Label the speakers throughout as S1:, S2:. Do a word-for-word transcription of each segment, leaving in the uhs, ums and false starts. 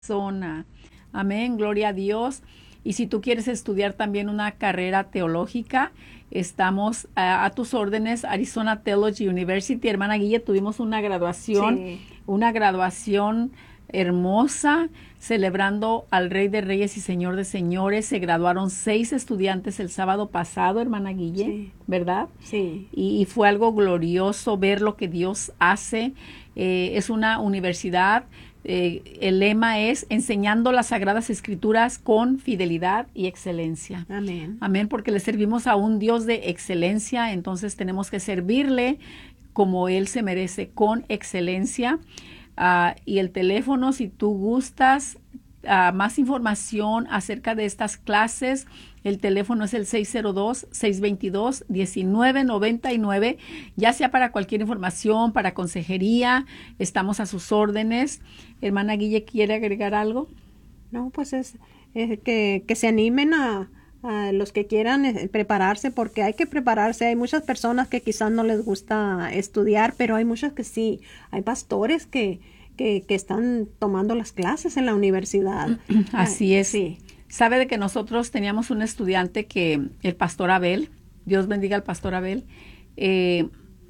S1: Zona. Amén, gloria a Dios. Y si tú quieres estudiar también una carrera teológica, estamos a, a tus órdenes, Arizona Theology University. Hermana Guille, tuvimos una graduación,
S2: Sí.
S1: una graduación hermosa, celebrando al Rey de Reyes y Señor de Señores. Se graduaron seis estudiantes el sábado pasado, hermana Guille,
S2: Sí.
S1: ¿verdad?
S2: Sí.
S1: Y, y fue algo glorioso ver lo que Dios hace. Eh, es una universidad. Eh, el lema es enseñando las Sagradas Escrituras con fidelidad y excelencia.
S2: Amén.
S1: Amén, porque le servimos a un Dios de excelencia, entonces tenemos que servirle como Él se merece, con excelencia. Uh, y el teléfono, si tú gustas uh, más información acerca de estas clases, el teléfono es el seis cero dos, seis dos dos, uno nueve nueve nueve, ya sea para cualquier información, para consejería, estamos a sus órdenes. Hermana Guille, ¿quiere agregar algo?
S2: No, pues es, es que, que se animen a, a los que quieran eh, prepararse, porque hay que prepararse. Hay muchas personas que quizás no les gusta estudiar, pero hay muchas que sí. Hay pastores que, que, que están tomando las clases en la universidad.
S1: Así es.
S2: Sí.
S1: Sabe de que nosotros teníamos un estudiante que, el pastor Abel, Dios bendiga al pastor Abel, eh,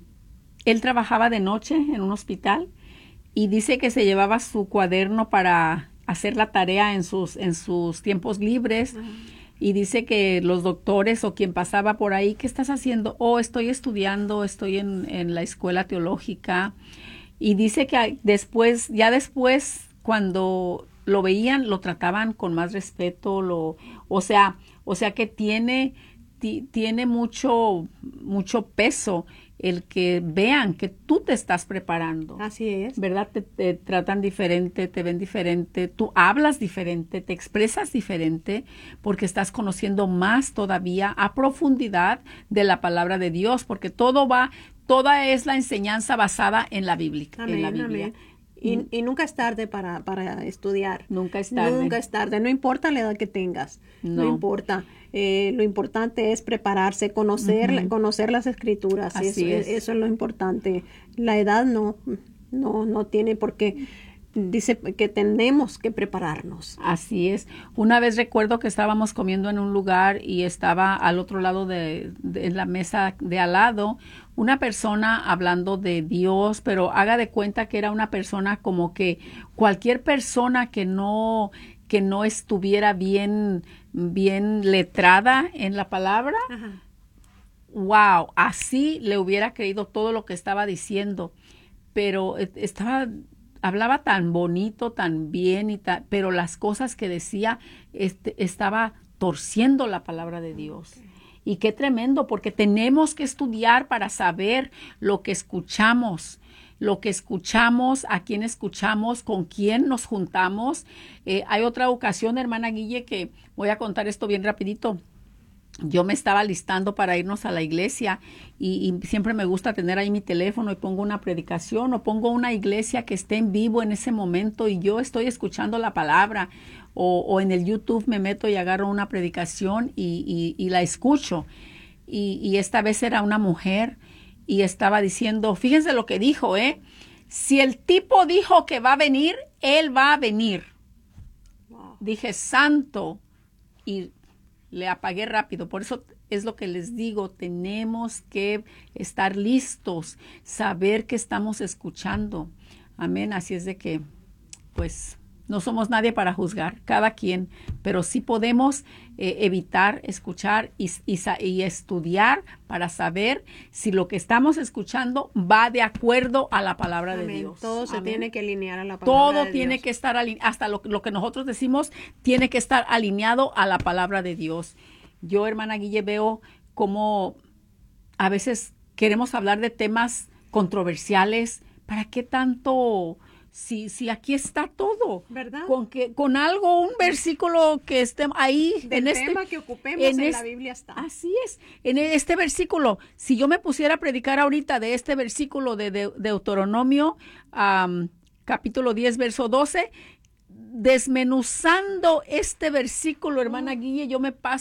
S1: él trabajaba de noche en un hospital y dice que se llevaba su cuaderno para hacer la tarea en sus, en sus tiempos libres. Uh-huh. Y dice que los doctores o quien pasaba por ahí, ¿qué estás haciendo? Oh, estoy estudiando, estoy en, en la escuela teológica. Y dice que después, ya después, cuando lo veían, lo trataban con más respeto, lo, o sea, o sea que tiene, ti, tiene mucho, mucho peso el que vean que tú te estás preparando.
S2: Así es.
S1: ¿Verdad? Te, te tratan diferente, te ven diferente, tú hablas diferente, te expresas diferente, porque estás conociendo más todavía a profundidad de la palabra de Dios, porque todo va, toda es la enseñanza basada en la Biblia.
S2: Amén,
S1: en la Biblia.
S2: Amén. Y, y nunca es tarde para, para estudiar.
S1: Nunca es tarde.
S2: Nunca es tarde. No importa la edad que tengas.
S1: No,
S2: no importa. Eh, lo importante es prepararse, conocer, uh-huh. conocer las escrituras.
S1: Así
S2: eso,
S1: es.
S2: Eso es lo importante. La edad no, no, no tiene por qué. Dice que tenemos que prepararnos.
S1: Así es. Una vez recuerdo que estábamos comiendo en un lugar y estaba al otro lado de, de la mesa de al lado una persona hablando de Dios, pero haga de cuenta que era una persona como que cualquier persona que no que no estuviera bien bien letrada en la palabra.
S2: Ajá.
S1: Wow, así le hubiera creído todo lo que estaba diciendo, pero estaba hablaba tan bonito, tan bien, y ta, pero las cosas que decía este, estaba torciendo la palabra de Dios. Okay. Y qué tremendo, porque tenemos que estudiar para saber lo que escuchamos, lo que escuchamos, a quién escuchamos, con quién nos juntamos. Eh, hay otra ocasión, hermana Guille, que voy a contar esto bien rapidito. Yo me estaba listando para irnos a la iglesia y, y siempre me gusta tener ahí mi teléfono y pongo una predicación o pongo una iglesia que esté en vivo en ese momento y yo estoy escuchando la palabra o, o en el YouTube me meto y agarro una predicación y, y, y la escucho. Y, y esta vez era una mujer y estaba diciendo, fíjense lo que dijo, ¿eh? Si el tipo dijo que va a venir, él va a venir. Wow. Dije, santo, y le apagué rápido. Por eso es lo que les digo, tenemos que estar listos, saber que estamos escuchando. Amén. Así es de que, pues, no somos nadie para juzgar, cada quien, pero sí podemos eh, evitar escuchar y, y, y estudiar para saber si lo que estamos escuchando va de acuerdo a la palabra
S2: Amén.
S1: de Dios.
S2: Todo se
S1: Amén.
S2: Tiene que alinear a la palabra
S1: Todo
S2: de
S1: tiene
S2: Dios.
S1: que estar alineado, hasta lo, lo que nosotros decimos tiene que estar alineado a la palabra de Dios. Yo, hermana Guille, veo cómo a veces queremos hablar de temas controversiales. ¿Para qué tanto? Si, si aquí está todo,
S2: ¿verdad?
S1: Con que con algo, un versículo que esté ahí
S2: del
S1: en
S2: tema
S1: este,
S2: que ocupemos en, en la Biblia está.
S1: Así es, en este versículo. Si yo me pusiera a predicar ahorita de este versículo de, de, de Deuteronomio, um, capítulo diez, verso doce, desmenuzando este versículo, hermana oh. Guille, yo me paso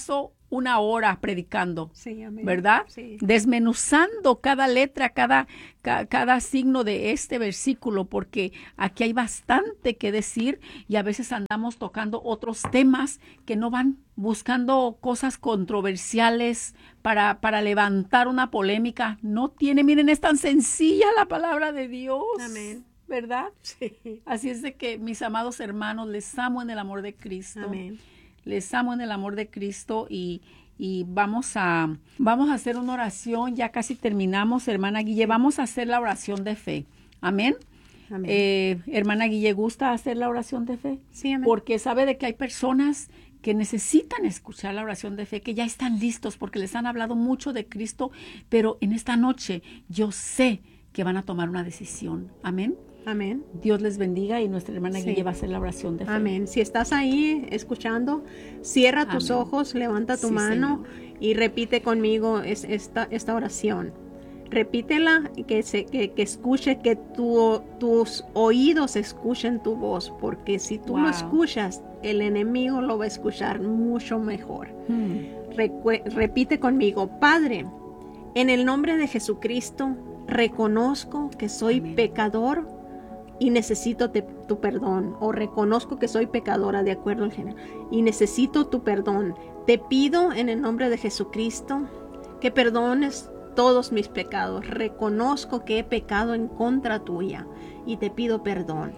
S1: una hora predicando,
S2: Sí, amén.
S1: ¿verdad?
S2: Sí.
S1: Desmenuzando cada letra, cada, ca- cada signo de este versículo, porque aquí hay bastante que decir y a veces andamos tocando otros temas que no van buscando cosas controversiales para, para levantar una polémica. No tiene, miren, es tan sencilla la palabra de Dios.
S2: Amén.
S1: ¿Verdad?
S2: Sí.
S1: Así es de que, mis amados hermanos, les amo en el amor de Cristo.
S2: Amén.
S1: Les amo en el amor de Cristo y, y vamos a vamos a hacer una oración. Ya casi terminamos, hermana Guille. Vamos a hacer la oración de fe. Amén.
S2: Amén.
S1: Eh, hermana Guille, ¿gusta hacer la oración de fe?
S2: Sí, amén.
S1: Porque sabe de que hay personas que necesitan escuchar la oración de fe, que ya están listos porque les han hablado mucho de Cristo, pero en esta noche yo sé que van a tomar una decisión. Amén.
S2: Amén.
S1: Dios les bendiga y nuestra hermana
S2: Sí.
S1: Guille va a hacer la oración de fe.
S2: Amén. Si estás ahí escuchando, cierra tus
S1: Amén.
S2: ojos, levanta tu
S1: Sí,
S2: mano
S1: Señor.
S2: y repite conmigo es- esta, esta oración. Repítela y que, se, que, que escuche, que tu- tus oídos escuchen tu voz, porque si tú lo
S1: Wow.
S2: escuchas, el enemigo lo va a escuchar mucho mejor.
S1: Hmm.
S2: Recue- repite conmigo, Padre, en el nombre de Jesucristo, reconozco que soy
S1: Amén.
S2: pecador y necesito te- tu perdón, o reconozco que soy pecadora de acuerdo al género y necesito tu perdón. Te pido en el nombre de Jesucristo que perdones todos mis pecados. Reconozco que he pecado en contra tuya y te pido perdón.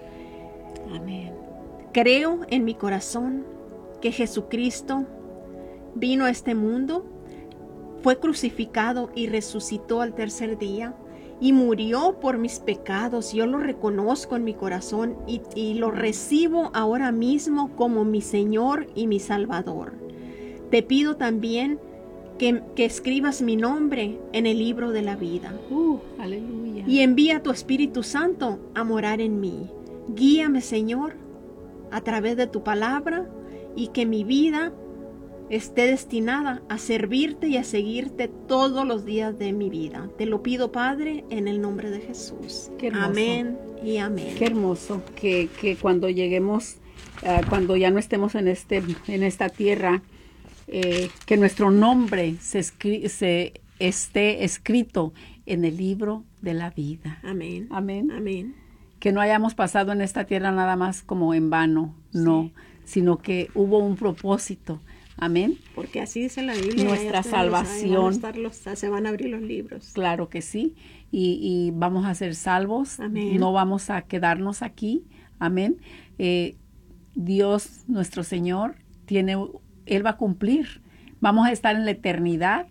S1: Amén.
S2: Creo en mi corazón que Jesucristo vino a este mundo, fue crucificado y resucitó al tercer día y murió por mis pecados. Yo lo reconozco en mi corazón y, y lo recibo ahora mismo como mi Señor y mi Salvador. Te pido también que, que escribas mi nombre en el libro de la vida
S1: Uh, aleluya.
S2: y envía tu Espíritu Santo a morar en mí. Guíame, Señor, a través de tu palabra y que mi vida esté destinada a servirte y a seguirte todos los días de mi vida. Te lo pido, Padre, en el nombre de Jesús.
S1: Qué hermoso.
S2: Amén y amén.
S1: Qué hermoso que, que cuando lleguemos, ah, cuando ya no estemos en, este, en esta tierra, eh, que nuestro nombre se, escri- se esté escrito en el libro de la vida.
S2: Amén.
S1: Amén.
S2: Amén.
S1: Que no hayamos pasado en esta tierra nada más como en vano, no, sino que hubo un propósito. Amén.
S2: Porque así dice la Biblia.
S1: Nuestra
S2: Ahí van a- ahí van a
S1: salvación.
S2: estar los- se van a abrir los libros.
S1: Claro que sí. Y, y vamos a ser salvos.
S2: Amén.
S1: No vamos a quedarnos aquí. Amén. Eh, Dios, nuestro Señor, tiene, Él va a cumplir. Vamos a estar en la eternidad,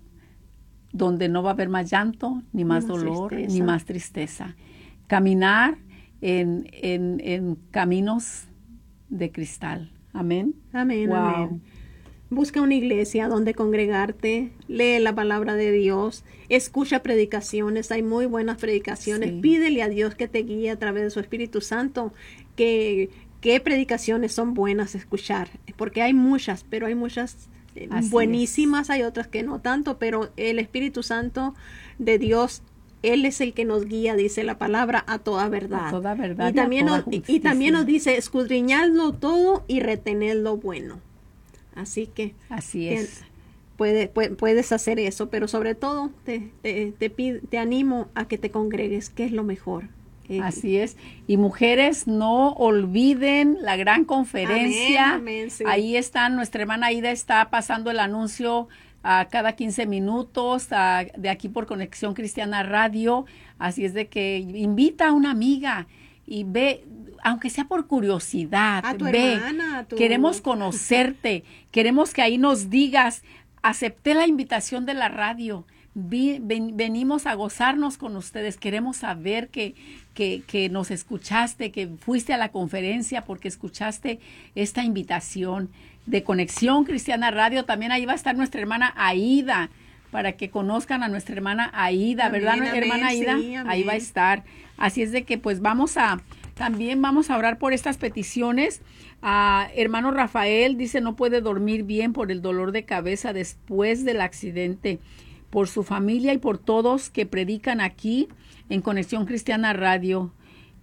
S1: donde no va a haber más llanto, ni más,
S2: más
S1: dolor,
S2: tristeza.
S1: ni más tristeza. Caminar en, en, en caminos de cristal. Amén.
S2: Amén,
S1: Wow.
S2: amén. Busca una iglesia donde congregarte, lee la palabra de Dios, escucha predicaciones, hay muy buenas predicaciones.
S1: Sí.
S2: Pídele a Dios que te guíe a través de su Espíritu Santo, que qué predicaciones son buenas escuchar, porque hay muchas, pero hay muchas eh,
S1: Así
S2: buenísimas, hay otras que no tanto, pero el Espíritu Santo de Dios, Él es el que nos guía, dice la palabra, a toda verdad.
S1: A toda verdad
S2: Y
S1: y a
S2: también,
S1: toda
S2: nos, y- y
S1: justicia.
S2: también nos dice, escudriñadlo todo y retened lo bueno. Así que
S1: Así
S2: te-
S1: es.
S2: puede- puede- puedes hacer eso, pero sobre todo te, te, te, pid- te animo a que te congregues, que es lo mejor. Eh,
S1: Así es. Y mujeres, no olviden la gran conferencia.
S2: Amén, amén, sí.
S1: Ahí está, nuestra hermana Aida está pasando el anuncio a cada quince minutos a- de aquí por Conexión Cristiana Radio. Así es de que invita a una amiga y ve, aunque sea por curiosidad,
S2: A tu
S1: ve.
S2: hermana, a tu-
S1: Queremos conocerte, queremos que ahí nos digas, acepté la invitación de la radio. Vi- ven- venimos a gozarnos con ustedes, queremos saber que, que, que nos escuchaste, que fuiste a la conferencia porque escuchaste esta invitación de Conexión Cristiana Radio. También ahí va a estar nuestra hermana Aida, para que conozcan a nuestra hermana Aida,
S2: Amén,
S1: ¿verdad,
S2: amén,
S1: hermana Aida?
S2: sí, amén.
S1: Ahí va a estar. Así es de que pues vamos a, también vamos a orar por estas peticiones. Ah, hermano Rafael dice no puede dormir bien por el dolor de cabeza después del accidente, por su familia y por todos que predican aquí en Conexión Cristiana Radio.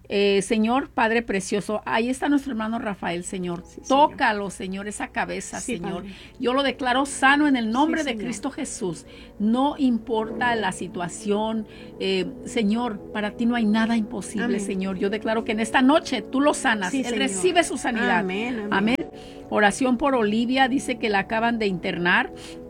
S1: Eh, Señor, Padre precioso, ahí está nuestro hermano Rafael, Señor. Sí, tócalo, Señor, esa cabeza, sí, Señor. Padre. Yo lo declaro sano en el nombre sí, de Señor. Cristo Jesús. No importa la situación, eh, Señor, para ti no hay nada imposible, amén. Señor. Yo declaro que en esta noche tú lo sanas. Sí, Él Señor. Recibe su sanidad. Amén, amén. Amén. Oración por Olivia, dice que la acaban de internar.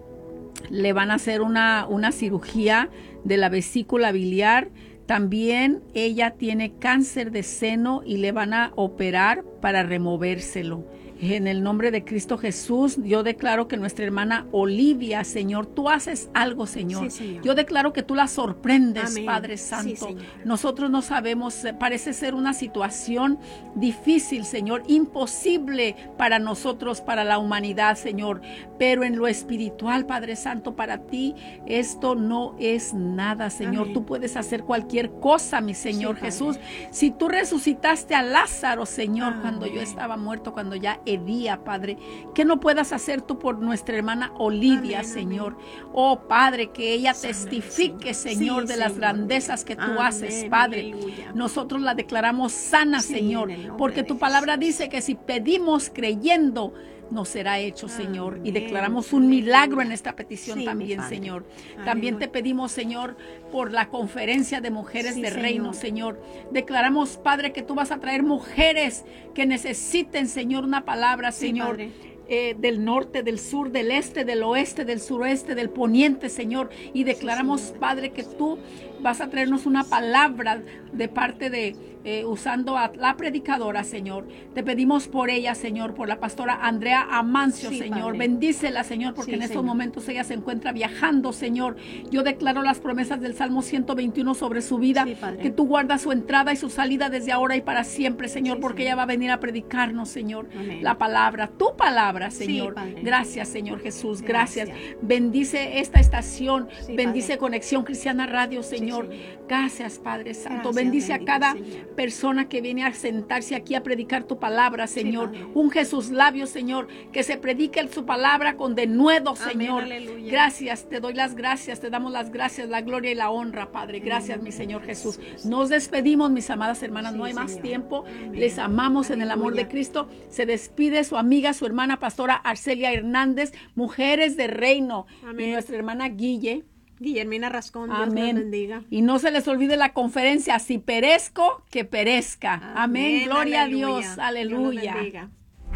S1: Le van a hacer una, una cirugía de la vesícula biliar. También ella tiene cáncer de seno y le van a operar para removérselo. En el nombre de Cristo Jesús, yo declaro que nuestra hermana Olivia, Señor, tú haces algo, Señor. Sí, Señor. Yo declaro que tú la sorprendes, amén. Padre Santo. Sí, nosotros no sabemos, parece ser una situación difícil, Señor, imposible para nosotros, para la humanidad, Señor. Pero en lo espiritual, Padre Santo, para ti esto no es nada, Señor. Amén. Tú puedes hacer cualquier cosa, mi Señor sí, Jesús. Si tú resucitaste a Lázaro, Señor, amén. Cuando yo estaba muerto, cuando ya Edía, Padre, que no puedas hacer tú por nuestra hermana Olivia, amén, Señor. Amén. Oh, Padre, que ella testifique, Señor, sí, de las Señor. Grandezas que tú amén, haces, Padre. Aleluya. Nosotros la declaramos sana, sí, Señor, porque tu palabra dice que si pedimos creyendo, nos será hecho, Señor. Amén. Y declaramos un milagro en esta petición sí, también, Señor. Amén. También te pedimos, Señor, por la conferencia de mujeres sí, de Señor. Reino, Señor. Declaramos, Padre, que tú vas a traer mujeres que necesiten, Señor, una palabra, sí, Señor. Eh, del norte, del sur, del este, del oeste, del suroeste, del poniente, Señor. Y declaramos, sí, Padre, que tú vas a traernos una palabra de parte de, eh, usando a la predicadora, Señor. Te pedimos por ella, Señor, por la pastora Andrea Amancio, sí, Señor. Padre. Bendícela, Señor, porque sí, en estos Señor. Momentos ella se encuentra viajando, Señor. Yo declaro las promesas del Salmo ciento veintiuno sobre su vida, sí, que tú guardas su entrada y su salida desde ahora y para siempre, Señor, sí, porque Señor. Ella va a venir a predicarnos, Señor, amén. La palabra, tu palabra, Señor. Sí, gracias, Señor Jesús, gracias. gracias. Bendice esta estación, sí, bendice Padre. Conexión Cristiana Radio, Señor. Sí, Señor. Gracias, Padre Santo. Gracias, bendice a cada Señor. Persona que viene a sentarse aquí a predicar tu palabra, Señor. Sí, unge sus labios, Señor, que se predique su palabra con denuedo, Señor. Amén, gracias, te doy las gracias, te damos las gracias, la gloria y la honra, Padre. Gracias, amén, mi Señor Jesús. Nos despedimos, mis amadas hermanas, sí, no hay Señor. Más tiempo. Amén. Les amamos aleluya. En el amor de Cristo. Se despide su amiga, su hermana pastora Arcelia Hernández, Mujeres de Reino, amén. Y nuestra hermana Guille.
S2: Guillermina Rascón, Dios
S1: amén.
S2: Los bendiga.
S1: Y no se les olvide la conferencia, si perezco, que perezca. Amén, amén. Gloria aleluya. A Dios, aleluya. Dios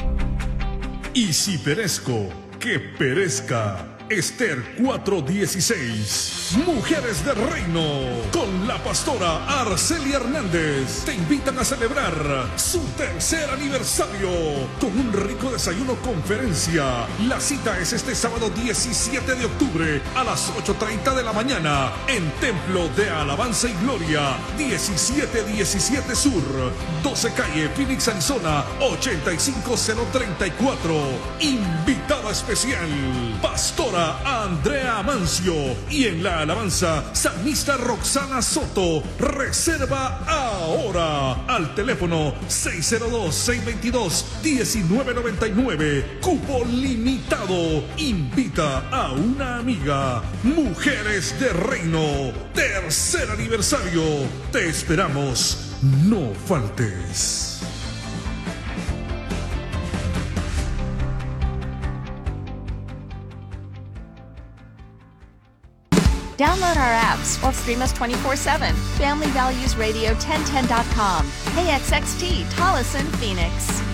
S3: y si perezco, que perezca. Esther cuatro dieciséis. Mujeres de Reino con la pastora Arcelia Hernández te invitan a celebrar su tercer aniversario con un rico desayuno conferencia. La cita es este sábado diecisiete de octubre a las ocho treinta de la mañana en Templo de Alabanza y Gloria, diecisiete diecisiete Sur, doce calle Phoenix, Arizona, ochenta y cinco cero treinta y cuatro. Invitada especial, pastora Andrea Amancio, y en la alabanza, salmista Roxana Soto. Reserva ahora al teléfono seis cero dos, seis dos dos, uno nueve nueve nueve. Cupo limitado. Invita a una amiga. Mujeres de Reino, tercer aniversario. Te esperamos. No faltes.
S4: Download our apps or stream us twenty-four seven. Family Values Radio ten ten dot com. K X X T, Tolleson, Phoenix.